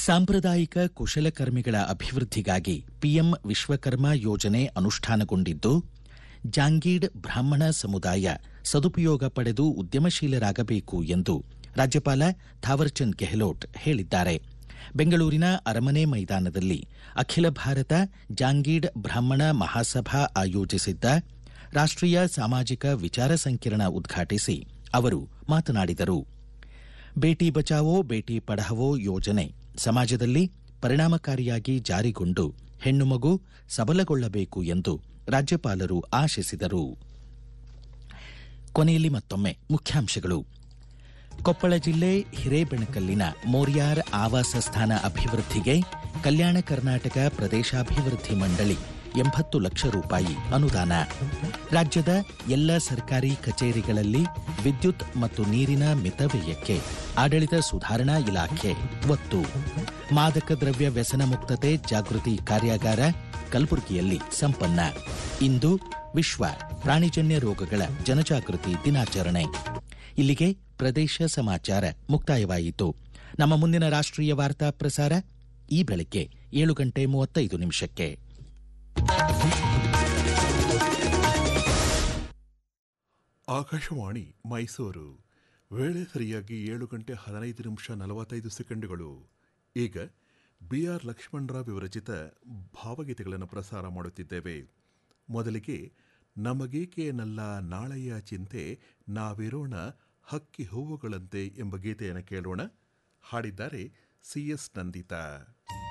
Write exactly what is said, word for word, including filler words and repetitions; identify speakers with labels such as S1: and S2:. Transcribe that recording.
S1: ಸಾಂಪ್ರದಾಯಿಕ ಕುಶಲಕರ್ಮಿಗಳ ಅಭಿವೃದ್ಧಿಗಾಗಿ ಪಿಎಂ ವಿಶ್ವಕರ್ಮ ಯೋಜನೆ ಅನುಷ್ಠಾನಗೊಂಡಿದ್ದು ಜಾಂಗೀಡ್ ಬ್ರಾಹ್ಮಣ ಸಮುದಾಯ ಸದುಪಯೋಗ ಪಡೆದು ಉದ್ಯಮಶೀಲರಾಗಬೇಕು ಎಂದು ರಾಜ್ಯಪಾಲ ಥಾವರ್ಚಂದ್ ಗೆಹ್ಲೋಟ್ ಹೇಳಿದ್ದಾರೆ. ಬೆಂಗಳೂರಿನ ಅರಮನೆ ಮೈದಾನದಲ್ಲಿ ಅಖಿಲ ಭಾರತ ಜಾಂಗೀಡ್ ಬ್ರಾಹ್ಮಣ ಮಹಾಸಭಾ ಆಯೋಜಿಸಿದ್ದ ರಾಷ್ಟ್ರೀಯ ಸಾಮಾಜಿಕ ವಿಚಾರ ಸಂಕಿರಣ ಉದ್ಘಾಟಿಸಿ ಅವರು ಮಾತನಾಡಿದರು. ಬೇಟಿ ಬಚಾವೋ ಬೇಟಿ ಪಢಾವೋ ಯೋಜನೆ ಸಮಾಜದಲ್ಲಿ ಪರಿಣಾಮಕಾರಿಯಾಗಿ ಜಾರಿಗೊಂಡು ಹೆಣ್ಣು ಮಗು ಸಬಲಗೊಳ್ಳಬೇಕು ಎಂದು ರಾಜ್ಯಪಾಲರು ಆಶಿಸಿದರು. ಕೊನೆಯಲ್ಲಿ ಮತ್ತೊಮ್ಮೆ ಮುಖ್ಯಾಂಶಗಳು. ಕೊಪ್ಪಳ ಜಿಲ್ಲೆ ಹಿರೇಬೆಣಕಲ್ಲಿನ ಮೋರ್ಯಾರ್ ಆವಾಸ ಸ್ಥಾನ ಅಭಿವೃದ್ಧಿಗೆ ಕಲ್ಯಾಣ ಕರ್ನಾಟಕ ಪ್ರದೇಶಾಭಿವೃದ್ಧಿ ಮಂಡಳಿ ಎಂಬತ್ತು ಲಕ್ಷ ರೂಪಾಯಿ ಅನುದಾನ. ರಾಜ್ಯದ ಎಲ್ಲ ಸರ್ಕಾರಿ ಕಚೇರಿಗಳಲ್ಲಿ ವಿದ್ಯುತ್ ಮತ್ತು ನೀರಿನ ಮಿತವ್ಯಯಕ್ಕೆ ಆಡಳಿತ ಸುಧಾರಣಾ ಇಲಾಖೆ ಒತ್ತು. ಮಾದಕ ದ್ರವ್ಯ ವ್ಯಸನ ಮುಕ್ತತೆ ಜಾಗೃತಿ ಕಾರ್ಯಾಗಾರ ಕಲಬುರಗಿಯಲ್ಲಿ ಸಂಪನ್ನ. ಇಂದು ವಿಶ್ವ ಪ್ರಾಣಿಜನ್ಯ ರೋಗಗಳ ಜನಜಾಗೃತಿ ದಿನಾಚರಣೆ. ಇಲ್ಲಿಗೆ ಪ್ರದೇಶ ಸಮಾಚಾರ ಮುಕ್ತಾಯವಾಯಿತು. ನಮ್ಮ ಮುಂದಿನ ರಾಷ್ಟ್ರೀಯ ವಾರ್ತಾ ಪ್ರಸಾರ ಈ ಬೆಳಗ್ಗೆ ಏಳು ಗಂಟೆ ಮೂವತ್ತೈದು ನಿಮಿಷಕ್ಕೆ.
S2: ಆಕಾಶವಾಣಿ ಮೈಸೂರು. ವೇಳೆ ಸರಿಯಾಗಿ ಏಳು ಗಂಟೆ ಹದಿನೈದು ನಿಮಿಷ ನಲವತ್ತೈದು ಸೆಕೆಂಡುಗಳು. ಈಗ ಬಿ ಆರ್ ಲಕ್ಷ್ಮಣರಾವ್ ವಿರಚಿತ ಭಾವಗೀತೆಗಳನ್ನು ಪ್ರಸಾರ ಮಾಡುತ್ತಿದ್ದೇವೆ. ಮೊದಲಿಗೆ ನಮಗೇಕೆ ನಲ್ಲ ನಾಳೆಯ ಚಿಂತೆ, ನಾವಿರೋಣ ಹಕ್ಕಿ ಹೂವುಗಳಂತೆ ಎಂಬ ಗೀತೆಯನ್ನು ಕೇಳೋಣ. ಹಾಡಿದ್ದಾರೆ ಸಿ ಎಸ್ ನಂದಿತಾ.